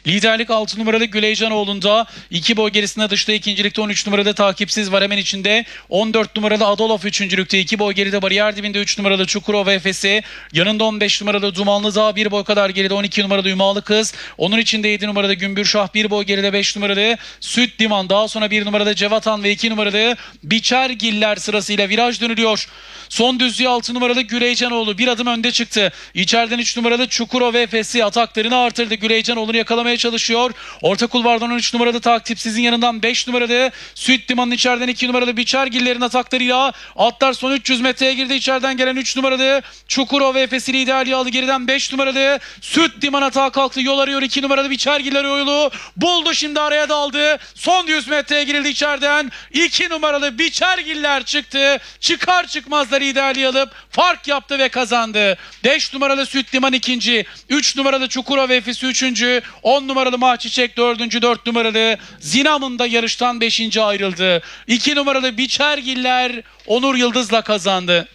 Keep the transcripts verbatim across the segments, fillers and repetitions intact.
Liderlik altı numaralı Güleycanoğlu'nda. iki boy gerisinde dışta ikincilikte on üç numarada takipsiz var hemen içinde. on dört numaralı Adolf üçüncülükte. iki boy geride bariyer dibinde üç numaralı Çukurova Efes'i. Yanında on beş numaralı Dumanlı Dağ, bir boy kadar geride on iki numaralı Yumalı Kız. Onun içinde yedi numarada Gümbürşah, bir boy geride beş numaralı Süt Liman. Daha sonra bir numarada Cevatan ve iki numaralı Biçergiller sırasıyla viraj dönülüyor. Son düzlüğü altı numaralı Güleycanoğlu bir adım önde çıktı. İçeriden üç numaralı Çukurova Efes'i ataklarını artırdı. Güleycanoğlu'nu yakalamaya çalışıyor. Orta kulvardan on üç numaralı takipsizin yanından beş numaralı Süt Liman'ın içeriden iki numaralı Biçergillerin ataklarıyla atlar son üç yüz metreye girdi. İçeriden gelen üç numaralı Çukurova Efes'i liderliği aldı. Geriden beş numaralı Süt Liman atağa kalktı. Yol arıyor iki numaralı Biçergiller yolu. Buldu, şimdi araya daldı. Son yüz metreye girildi içeriden. iki numaralı Biçergiller çıktı. Çıkar çıkmaz da liderliği alıp fark yaptı ve kazandı. beş numaralı Süt Liman ikinci. üç numaralı Çukurova Efes'i üçüncü. on numaralı Mahçiçek dördüncü. dört numaralı Zinam'ın da yarıştan beşinci ayrıldı. iki numaralı Biçergiller Onur Yıldız'la kazandı.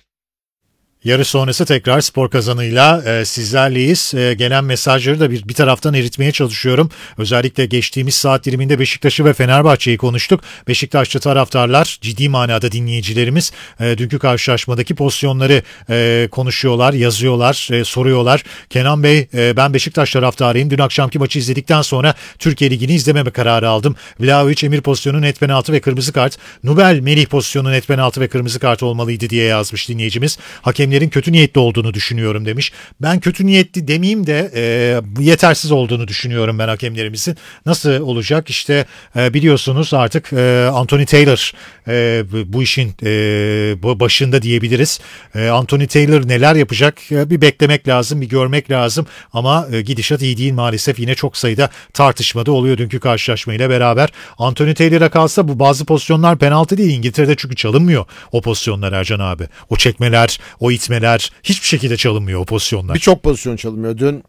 Yarış sonrası tekrar spor kazanıyla e, sizlerleyiz. E, gelen mesajları da bir, bir taraftan eritmeye çalışıyorum. Özellikle geçtiğimiz saat diliminde Beşiktaş'ı ve Fenerbahçe'yi konuştuk. Beşiktaşlı taraftarlar, ciddi manada dinleyicilerimiz e, dünkü karşılaşmadaki pozisyonları e, konuşuyorlar, yazıyorlar, e, soruyorlar. Kenan Bey, e, ben Beşiktaş taraftarıyım. Dün akşamki maçı izledikten sonra Türkiye Ligi'ni izlememe kararı aldım. Vlahovic, Emir pozisyonu net penaltı ve kırmızı kart. Nubel, Melih pozisyonu net penaltı ve kırmızı kart olmalıydı diye yazmış dinleyicimiz. Hakemlerin kötü niyetli olduğunu düşünüyorum demiş. Ben kötü niyetli demeyeyim de e, yetersiz olduğunu düşünüyorum ben hakemlerimizin. Nasıl olacak? İşte e, biliyorsunuz artık e, Anthony Taylor e, bu işin e, başında diyebiliriz. E, Anthony Taylor neler yapacak? E, bir beklemek lazım, bir görmek lazım. Ama e, gidişat iyi değil maalesef. Yine çok sayıda tartışmada oluyor dünkü karşılaşmayla beraber. Anthony Taylor'a kalsa bu bazı pozisyonlar penaltı değil. İngiltere'de çünkü çalınmıyor o pozisyonlar Ercan abi. O çekmeler, o itmeler hiçbir şekilde çalınmıyor o pozisyonlar. Birçok pozisyon çalınmıyor. Dün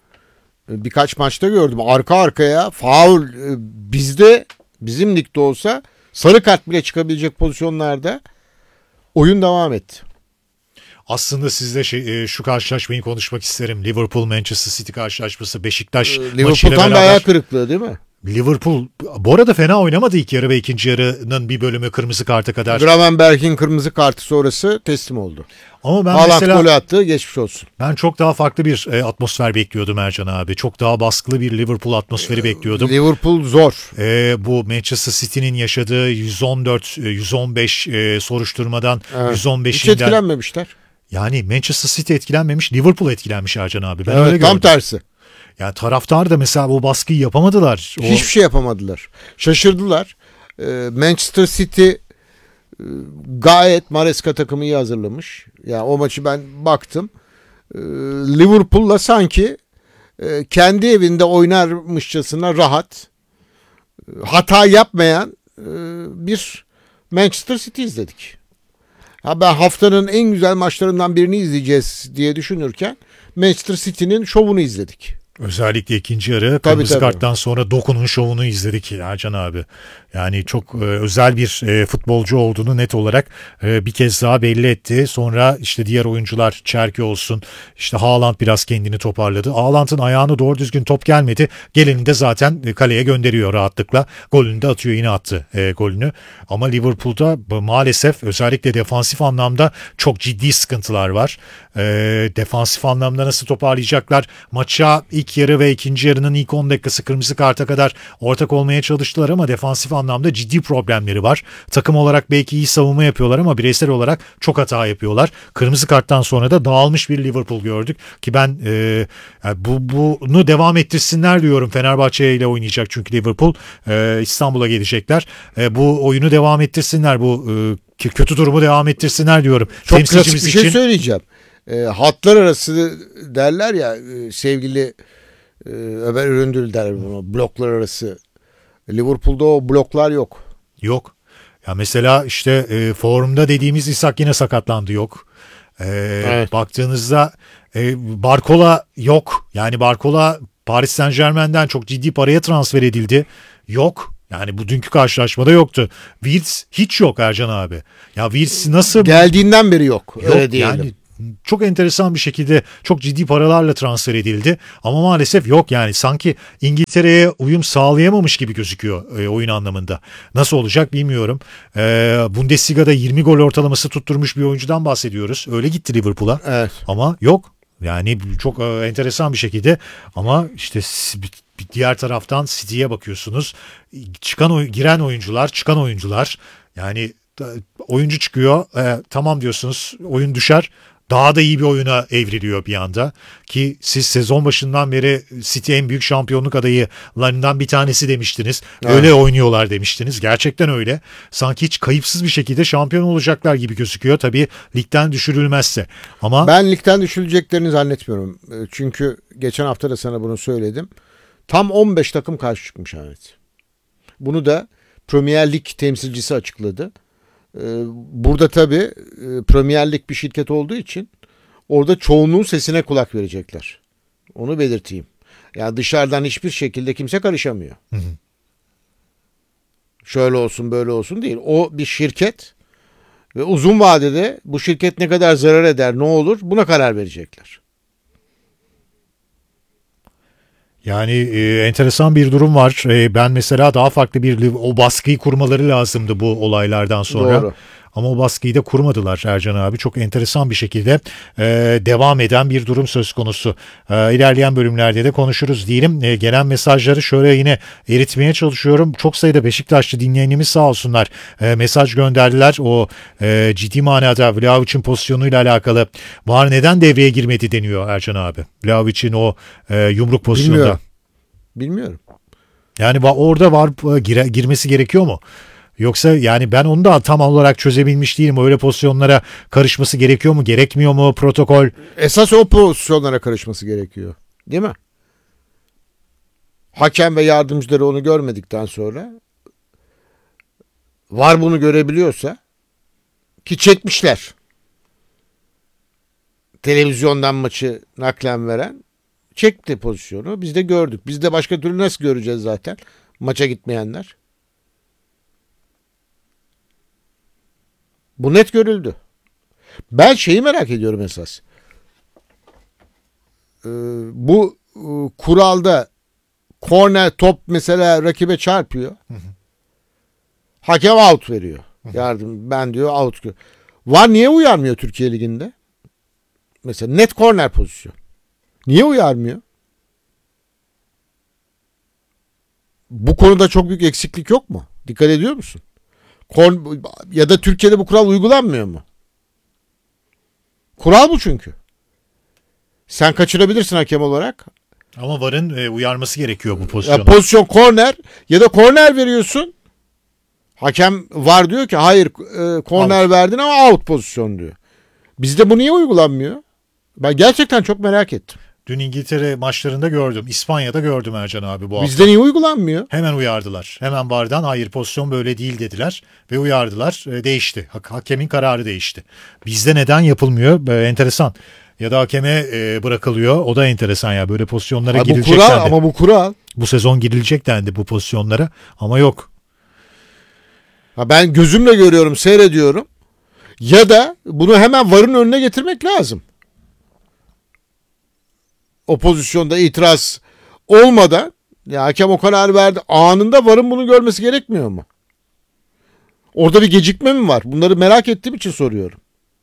birkaç maçta gördüm. Arka arkaya faul bizde, bizim ligde olsa sarı kart bile çıkabilecek pozisyonlarda oyun devam etti. Aslında sizle şey, şu karşılaşmayı konuşmak isterim. Liverpool Manchester City karşılaşması, Beşiktaş Liverpool maçıyla beraber. Liverpool tam bir ayak kırıklığı değil mi? Liverpool bu arada fena oynamadı ilk yarı ve ikinci yarının bir bölümü kırmızı karta kadar. Gravenberch'in kırmızı kartı sonrası teslim oldu. Ama ben Haaland mesela golü attı, geçmiş olsun. Ben çok daha farklı bir e, atmosfer bekliyordum Ercan abi. Çok daha baskılı bir Liverpool atmosferi bekliyordum. Liverpool zor. E, bu Manchester City'nin yaşadığı yüz on dört yüz on beş e, soruşturmadan evet. yüz on beşinden. Hiç etkilenmemişler. Yani Manchester City etkilenmemiş, Liverpool etkilenmiş Ercan abi. Ben evet, öyle gördüm. Tam tersi. Yani taraftar da mesela o baskıyı yapamadılar. O... Hiçbir şey yapamadılar. Şaşırdılar. Ee, Manchester City e, gayet Maresca takımı iyi hazırlamış. Yani o maçı ben baktım. Ee, Liverpool'la sanki e, kendi evinde oynarmışçasına rahat, e, hata yapmayan e, bir Manchester City izledik. Ha, ben haftanın en güzel maçlarından birini izleyeceğiz diye düşünürken Manchester City'nin şovunu izledik. Özellikle ikinci yarı kırmızı karttan sonra Doku'nun şovunu izledik Ercan abi. Yani çok e, özel bir e, futbolcu olduğunu net olarak e, bir kez daha belli etti. Sonra işte diğer oyuncular, Çerki olsun, işte Haaland biraz kendini toparladı. Haaland'ın ayağına doğru düzgün top gelmedi. Geleni de zaten e, kaleye gönderiyor rahatlıkla. Golünü de atıyor, yine attı e, golünü. Ama Liverpool'da maalesef özellikle defansif anlamda çok ciddi sıkıntılar var. E, defansif anlamda nasıl toparlayacaklar? Maça ilk yarı ve ikinci yarının ilk on dakikası kırmızı karta kadar ortak olmaya çalıştılar ama defansif anlamda ciddi problemleri var. Takım olarak belki iyi savunma yapıyorlar ama bireysel olarak çok hata yapıyorlar. Kırmızı karttan sonra da dağılmış bir Liverpool gördük ki ben e, yani bu bunu devam ettirsinler diyorum. Fenerbahçe ile oynayacak çünkü Liverpool e, İstanbul'a gelecekler. E, bu oyunu devam ettirsinler, bu e, kötü durumu devam ettirsinler diyorum. Çok klasik bir şey için... söyleyeceğim. E, hatlar arası derler ya e, sevgili e, Ömer Üründül der bunu, bloklar arası. Liverpool'da o bloklar yok. Yok. Ya mesela işte e, forumda dediğimiz İshak yine sakatlandı, yok. E, evet. Baktığınızda e, Barcola yok. Yani Barcola Paris Saint-Germain'den çok ciddi paraya transfer edildi. Yok. Yani bu dünkü karşılaşmada yoktu. Wirtz hiç yok Ercan abi. Ya Wirtz nasıl... Geldiğinden beri yok. Yok öyle diyelim. Yani çok enteresan bir şekilde çok ciddi paralarla transfer edildi. Ama maalesef yok yani. Sanki İngiltere'ye uyum sağlayamamış gibi gözüküyor e, oyun anlamında. Nasıl olacak bilmiyorum. E, Bundesliga'da yirmi gol ortalaması tutturmuş bir oyuncudan bahsediyoruz. Öyle gitti Liverpool'a. Evet. Ama yok. Yani çok e, enteresan bir şekilde. Ama işte bir diğer taraftan City'ye bakıyorsunuz. Çıkan oy- giren oyuncular, çıkan oyuncular. Yani oyuncu çıkıyor. E, tamam diyorsunuz. Oyun düşer. Daha da iyi bir oyuna evriliyor bir anda. Ki siz sezon başından beri City en büyük şampiyonluk adaylarından bir tanesi demiştiniz. Evet. Öyle oynuyorlar demiştiniz. Gerçekten öyle. Sanki hiç kayıpsız bir şekilde şampiyon olacaklar gibi gözüküyor. Tabii ligden düşürülmezse. Ama Ben ligden düşüleceklerini zannetmiyorum. Çünkü geçen hafta da sana bunu söyledim. Tam on beş takım karşı çıkmış Ahmet. Bunu da Premier Lig temsilcisi açıkladı. Burada tabii Premier Lig bir şirket olduğu için orada çoğunluğun sesine kulak verecekler. Onu belirteyim. Yani dışarıdan hiçbir şekilde kimse karışamıyor. Hı hı. Şöyle olsun böyle olsun değil. O bir şirket ve uzun vadede bu şirket ne kadar zarar eder, ne olur buna karar verecekler. yani e, enteresan bir durum var. E, ben mesela daha farklı bir o baskıyı kurmaları lazımdı bu olaylardan sonra. Doğru. Ama o baskıyı da kurmadılar Ercan abi. Çok enteresan bir şekilde e, devam eden bir durum söz konusu. E, ilerleyen bölümlerde de konuşuruz diyelim. E, gelen mesajları şöyle yine eritmeye çalışıyorum. Çok sayıda Beşiktaşlı dinleyenimiz sağ olsunlar. E, mesaj gönderdiler. O e, ciddi manada Vlahovic'in pozisyonuyla alakalı. Var neden devreye girmedi deniyor Ercan abi. Vlahovic'in o e, yumruk pozisyonunda. Bilmiyorum. Bilmiyorum. Yani va- orada var gire- girmesi gerekiyor mu? Yoksa yani ben onu da tam olarak çözebilmiş değilim. Öyle pozisyonlara karışması gerekiyor mu? Gerekmiyor mu? Protokol. Esas o pozisyonlara karışması gerekiyor. Değil mi? Hakem ve yardımcıları onu görmedikten sonra var bunu görebiliyorsa ki çekmişler. Televizyondan maçı naklen veren çekti pozisyonu. Biz de gördük. Biz de başka türlü nasıl göreceğiz zaten? Maça gitmeyenler. Bu net görüldü. Ben şeyi merak ediyorum esas. Ee, bu e, kuralda korner top mesela rakibe çarpıyor. Hı hı. Hakem out veriyor. Hı hı. Yardım ben diyor out. Var niye uyarmıyor Türkiye Ligi'nde? Mesela net korner pozisyon. Niye uyarmıyor? Bu konuda çok büyük eksiklik yok mu? Dikkat ediyor musun? Korn ya da Türkiye'de bu kural uygulanmıyor mu? Kural bu çünkü. Sen kaçırabilirsin hakem olarak. Ama VAR'ın e, uyarması gerekiyor bu pozisyona. Ya pozisyon korner ya da korner veriyorsun. Hakem var diyor ki hayır e, korner out verdin ama out pozisyon diyor. Bizde bu niye uygulanmıyor? Ben gerçekten çok merak ettim. Dün İngiltere maçlarında gördüm. İspanya'da gördüm Ercan abi bu hafta. Bizde niye uygulanmıyor? Hemen uyardılar. Hemen VAR'dan hayır pozisyon böyle değil dediler ve uyardılar. E, değişti. Ha- hakemin kararı değişti. Bizde neden yapılmıyor? E, enteresan. Ya da hakeme e, bırakılıyor. O da enteresan ya. Böyle pozisyonlara Ha, bu girilecek kural dendi. ama bu kural. Bu sezon girilecek dendi bu pozisyonlara ama yok. Ha, ben gözümle görüyorum, seyrediyorum. Ya da bunu hemen VAR'ın önüne getirmek lazım. O pozisyonda itiraz olmadan ya hakem o kararı verdi. Anında VAR'ın bunu görmesi gerekmiyor mu? Orada bir gecikme mi var? Bunları merak ettiğim için soruyorum.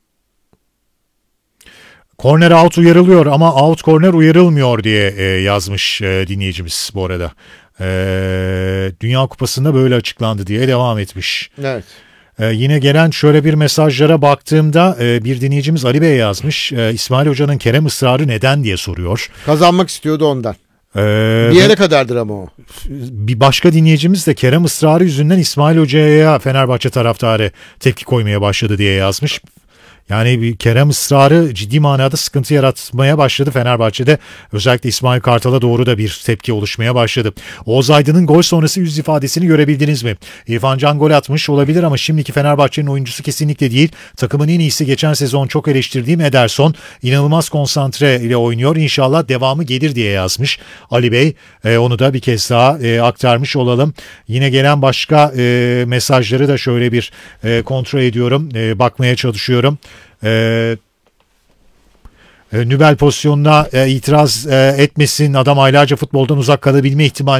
Corner out uyarılıyor ama out corner uyarılmıyor diye e, yazmış e, dinleyicimiz bu arada. E, Dünya Kupası'nda böyle açıklandı diye devam etmiş. Evet. Ee, yine gelen şöyle bir mesajlara baktığımda e, bir dinleyicimiz Ali Bey yazmış. E, İsmail Hoca'nın Kerem ısrarı neden diye soruyor. Kazanmak istiyordu ondan. Ee, Bir yere kadardır ama o. Bir başka dinleyicimiz de Kerem ısrarı yüzünden İsmail Hoca'ya Fenerbahçe taraftarı tepki koymaya başladı diye yazmış. Yani bir Kerem ısrarı ciddi manada sıkıntı yaratmaya başladı Fenerbahçe'de. Özellikle İsmail Kartal'a doğru da bir tepki oluşmaya başladı. Oğuz Aydın'ın gol sonrası yüz ifadesini görebildiniz mi? İrfan Can gol atmış olabilir ama şimdiki Fenerbahçe'nin oyuncusu kesinlikle değil. Takımın en iyisi geçen sezon çok eleştirdiğim Ederson. İnanılmaz konsantre ile oynuyor. İnşallah devamı gelir diye yazmış Ali Bey. E, onu da bir kez daha e, aktarmış olalım. Yine gelen başka e, mesajları da şöyle bir e, kontrol ediyorum. E, bakmaya çalışıyorum. Ee, e, Nübel pozisyonuna e, itiraz e, etmesin, adam aylarca futboldan uzak kalabilme ihtimali